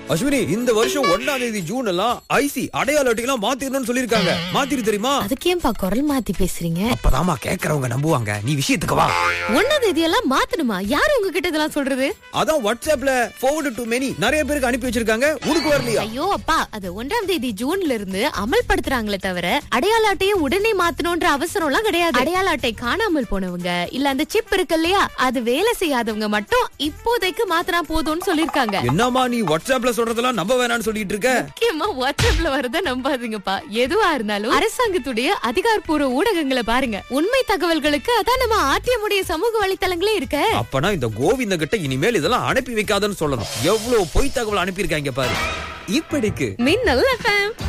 அஸ்வினி, இந்த வருஷம் 1ஆம் தேதி ஜூன் எல்லாம் ஐசி அடையாள அட்டையெல்லாம் மாத்திரணும்னு சொல்லிருக்காங்க. மாத்திரு தெரியுமா? அதுக்கேன்பா குரல் மாத்தி பேசுறீங்க? அப்பதாமா கேக்குறவங்க நம்புவாங்க. நீ விஷயத்துக்கு வா. 1ஆம் தேதியெல்லாம் மாத்தணுமா? யாரு உங்ககிட்ட இதெல்லாம் சொல்றது? அதான் வாட்ஸ்அப்ல forward to many நிறைய பேருக்கு அனுப்பி வச்சிருக்காங்க. உனக்கு வரலையா? ஐயோ அப்பா, அது 1ஆம் தேதி ஜூன்ல இருந்து அமல்படுத்துறாங்களே தவிர அடையாள அட்டையை உடனே மாத்தணும்ன்ற அவசரம் எல்லாம் கிடையாது. அடையாள அட்டை காணாமல் போனவங்க இல்ல அந்த சிப் இருக்கு இல்லையா, அது வேலை செய்யாதவங்க மட்டும் இப்போதைக்கு மாத்தினா போதும்னு சொல்லிருக்காங்க. என்னமா நீ வாட்ஸ்அப்ல சொல்றதெல்லாம் நம்ப வேணாம்னு சொல்லிட்டு இருக்க? முக்கியமா வாட்ஸ்அப்ல வரத நம்பாதீங்கப்பா. எதுவா இருந்தாலும் அரசாங்கத்துடைய அதிகாரப்பூர்வ ஊடகங்களை பாருங்க. உண்மை தகவல்களுக்கு அதான் நம்ம ஆர்டிஎம்முடைய சமூக வலைத்தளங்களே இருக்க. அப்பனா இந்த கோவிந்த கிட்ட இனிமேல் இதெல்லாம் அனுப்பி வைக்காதன்னு சொல்லணும். எவ்வளவு பொய் தகவல் அனுப்பி இருக்காங்க பாரு. இப்படிக்கு மின்னல் FM.